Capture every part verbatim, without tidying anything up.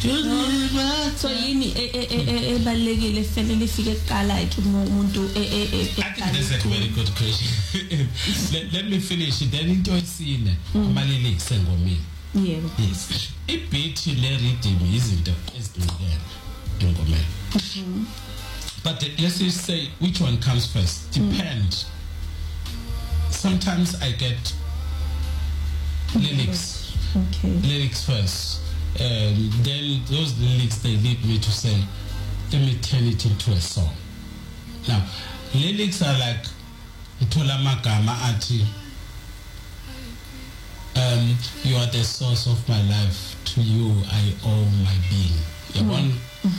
so yini ebalekile fanele ifike eqala ithi umuntu I think that's a very good question. let, let me finish it then into esine amalilics engomini. Yeah. Yes. Ibeat le rhythm izinto ezincane engomeni. But let's just say which one comes first. Depends. Sometimes I get lyrics. Okay. Lyrics first. Um, then those lyrics they lead me to say, let me turn it into a song. Now, lyrics are like Tola Magama Ati. Um, you are the source of my life. To you I owe my being. You want?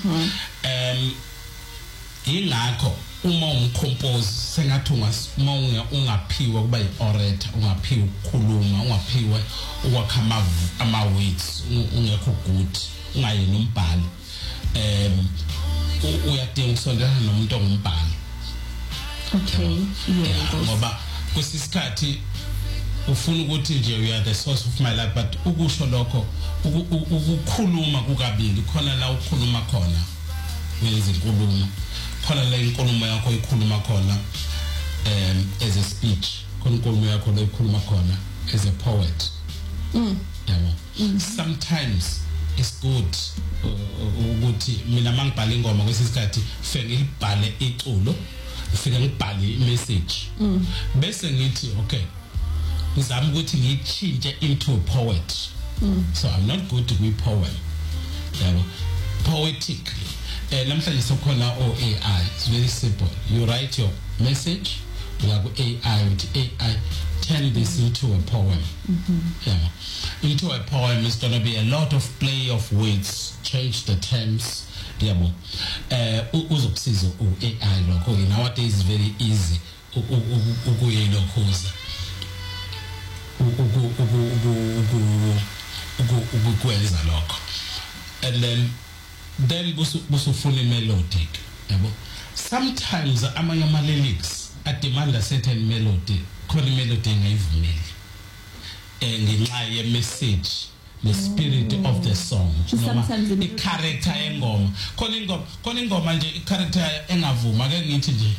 Um, ingakho uma uncompose sengathi uma ungaphiwe kuba i-orator ungaphiwe ukukhuluma ungaphiwe ukwakha ama words ungekho good ungayena umbhali um uyadinga ukusondela nomuntu ongumbhali. Okay. Yeah, ngoba kwesisikhathi ufuna ukuthi nje you are the source of my life but ukusho lokho ukukhuluma kukabili khona la ukukhuluma khona wezinkulumo khona la inkulumo yakho ikhuluma khona um as a speech khona inkulumo yakho la ikhuluma khona as a poet. Mm. Yabo. Sometimes it's good ukuthi mina mangibhala ingoma kwesisikhathi fike ngibhale iculo fike ngibhale i-message bese ngithi okay ngizama ukuthi ngichinje into a poet. So I'm not good to be poem. Yabo. Poetically eh namhlanje sokhona o A I. It's very simple. You write your message like A I with A I turn this into a poem. Yeah. Into a poem is going to be a lot of play of words, change the terms. Yabo. Eh uzokusiza u A I lokho nowadays is very easy ukuyilokhuza. Ugu ugu ugu ugu ukwenza lokho. And then then busufuna melodic yabo. Sometimes amanye ama lyrics ademand a certain melody khona melody engayivumeli eh ngenxa ye message the spirit of the song noma i character engoma khona ingoma khona ingoma nje i character engavuma ke ngithi nje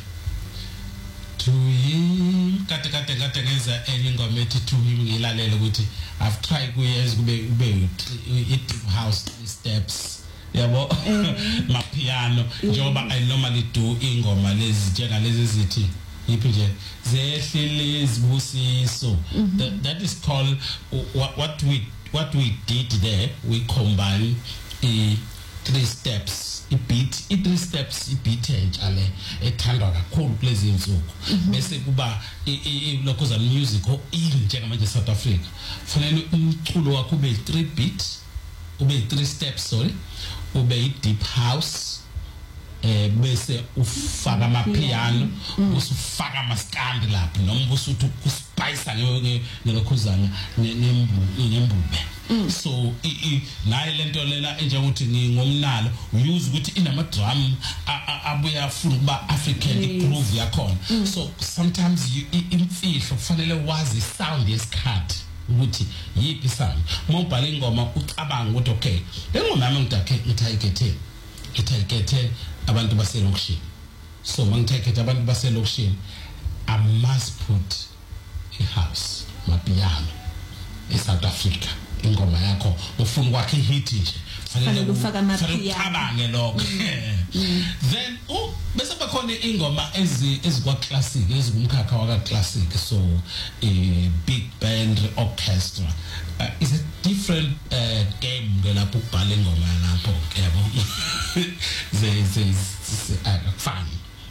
to him kade kade kade ngenza enye ingoma ethi to him ngilalela ukuthi I've tried kuyenza kube kube i deep house steps yabo mapiano njoba I normally do ingoma lezi njena lezi zithi yiphi nje zehlile izibusiso. That is called what, what we what we did there. We combine a three steps a beat i three steps i beat njalo ethandwa kakhulu kulezi insuku bese kuba lokho za music o in njengamanje South Africa fanele umculo wakho ube three beat ube three steps sorry ube i deep house eh bese ufaka ama piano usufaka ama stand lapho noma usuthi kuspice ngelokhuzana nembube. So i nayi lento lela enje ukuthi ngingomnalo use ukuthi inama drum abuya funa kuba African groove yakhona. So sometimes you imfihlo kufanele wazi sound yesikhathi ukuthi yipi sound mobile ingoma ucabanga ukuthi okay le ngoma yami ngidakhe ngithayikethe ngithayikethe abantu baselokishini. So mangithayikethe abantu baselokishini I must put a house mapiano in South Africa. Ingoma yakho ufuna kwakhe hit nje fanele ufaka amapiano ucabange lokho. Then oh bese bakhona ingoma ezi ezikwa classic ezingumkhakha waka classic so a big band orchestra uh, is a different uh, game ngelapho ukubhala ingoma lapho yabo. ze ze fun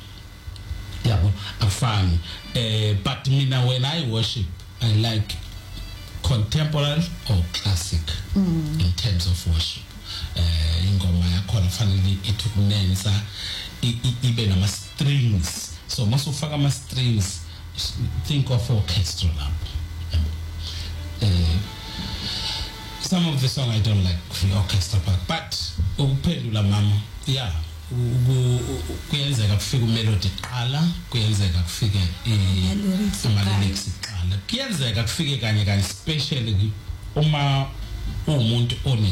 yabo afani eh but mina when I worship I like contemporary or classic mm. in terms of worship. Uh, ingoma yakhona fanele ithukunenza ibe nama strings so mase ufaka ama strings think of orchestra lapho. Uh, some of the song I don't like the orchestra part but uphendula mama yeah kuyenzeka kufika umelody qala kuyenzeka kufike ama lyrics qala kuyenzeka kufike kanye kanye especially uma umuntu one